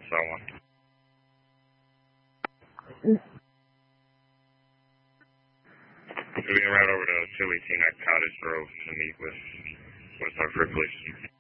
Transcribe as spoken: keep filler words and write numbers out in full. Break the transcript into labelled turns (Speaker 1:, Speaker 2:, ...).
Speaker 1: so on. So we ran over to two eighteen at Cottage Grove to meet with with our Ripley.